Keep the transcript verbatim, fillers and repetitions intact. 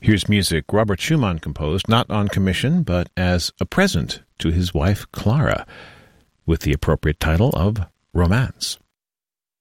Here's music Robert Schumann composed, not on commission, but as a present to his wife Clara, with the appropriate title of Romance.